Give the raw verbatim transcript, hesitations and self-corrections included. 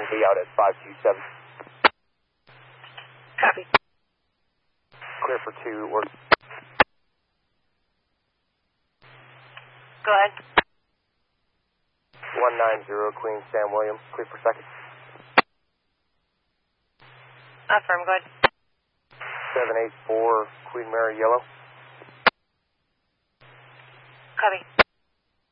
be out at five two seven. Copy. Clear for two or... Go ahead. one nine zero Queen Sam William, clear for second. Affirm, go ahead. seven eight four Queen Mary Yellow. Copy.